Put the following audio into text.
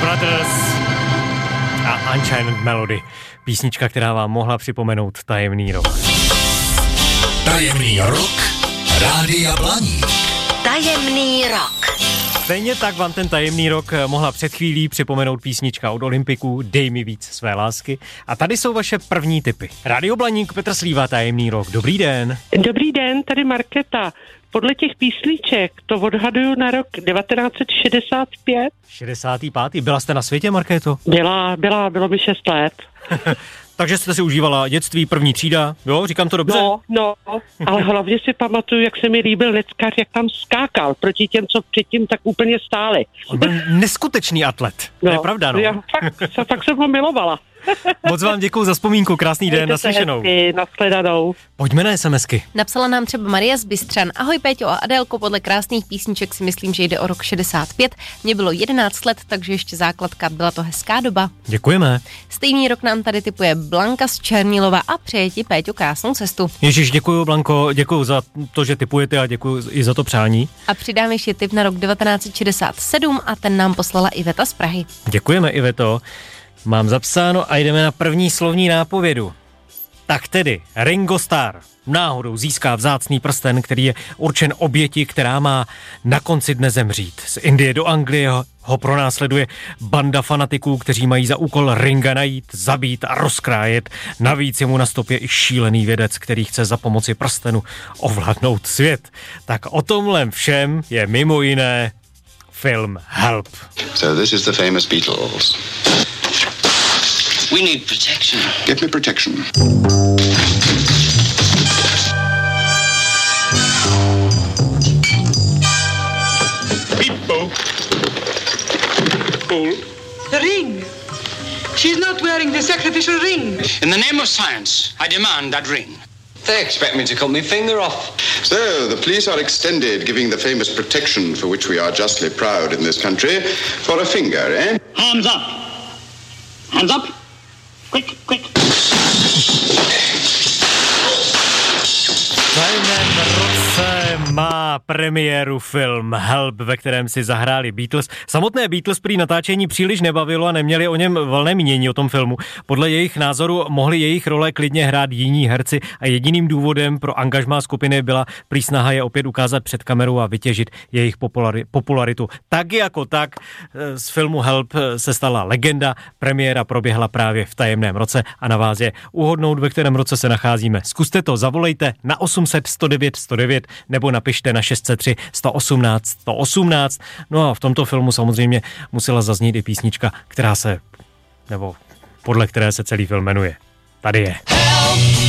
Brothers a Unchained Melody. Písnička, která vám mohla připomenout Tajemný rok. Tajemný rok Rádia Blaník. Tajemný rok. Stejně tak vám ten tajemný rok mohla před chvílí připomenout písnička od Olympiků Dej mi víc své lásky. A tady jsou vaše první tipy. Rádio Blaník, Petr Slíva, Tajemný rok. Dobrý den. Dobrý den, tady Markéta. Podle těch písniček to odhaduju na rok 1965. 65. Byla jste na světě, Markéto? Bylo mi 6 let. Takže jste si užívala dětství, první třída, jo, říkám to dobře? No, ale hlavně si pamatuju, jak se mi líbil Neckář, jak tam skákal proti těm, co předtím tak úplně stáli. On byl neskutečný atlet, to je pravda, no. Já fakt jsem ho milovala. Moc vám děkuju za vzpomínku, krásný den, naslyšenou. Nashledanou. Pojďme na SMSky. Napsala nám třeba Maria z Bystřan. Ahoj Péťo a Adélko, podle krásných písniček si myslím, že jde o rok 65. Mně bylo 11 let, takže ještě základka, byla to hezká doba. Děkujeme. Stejný rok nám tady tipuje Blanka z Černilova a přeje ti, Péťo, krásnou cestu. Ježiš, děkuju, Blanko, děkuju za to, že tipujete a děkuju i za to přání. A přidám ještě tip na rok 1967 a ten nám poslala Iveta z Prahy. Děkujeme, Iveto. Mám zapsáno a jdeme na první slovní nápovědu. Tak tedy, Ringo Starr náhodou získá vzácný prsten, který je určen oběti, která má na konci dne zemřít. Z Indie do Anglie ho pronásleduje banda fanatiků, kteří mají za úkol Ringa najít, zabít a rozkrájet. Navíc je mu na stopě i šílený vědec, který chce za pomoci prstenu ovládnout svět. Tak o tomhle všem je mimo jiné film Help. So this is the famous Beatles. We need protection. Get me protection. People. Bull. The ring. She's not wearing the sacrificial ring. In the name of science, I demand that ring. They expect me to cut my finger off. So the police are extended, giving the famous protection for which we are justly proud in this country, for a finger, eh? Hands up. Hands up. Quick, quick. V tajemném roce má premiéru film Help, ve kterém si zahráli Beatles. Samotné Beatles prý natáčení příliš nebavilo a neměli o něm valné mínění o tom filmu. Podle jejich názoru mohli jejich role klidně hrát jiní herci a jediným důvodem pro angažmá skupiny byla prý snaha je opět ukázat před kamerou a vytěžit jejich popularitu. Tak jako tak z filmu Help se stala legenda, premiéra proběhla právě v tajemném roce a na vás je uhodnout, ve kterém roce se nacházíme. Zkuste to, zavolejte na 800 109 109 nebo napište na 603 118 118. No a v tomto filmu samozřejmě musela zaznít i písnička, podle které se celý film jmenuje. Tady je.